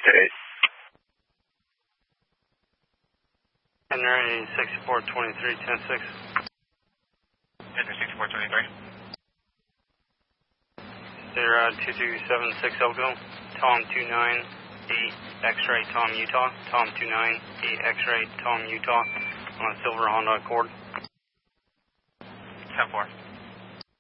Henry 6423, 10-6. Henry 6423. They're 2276 Elko, Tom 29, 8 X-ray, Tom, Utah. Tom 29, 8 X-ray, Tom, Utah, on a silver Honda Accord. 10-4.